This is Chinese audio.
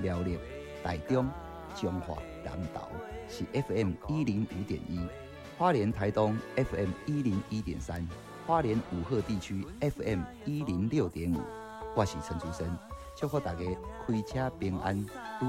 苗栗、台中、彰化、南投是 FM 105.1，花莲、台东 FM 101.3，花莲武鹤地区 FM 106.5。我是陈竹生，祝福大家开车平安。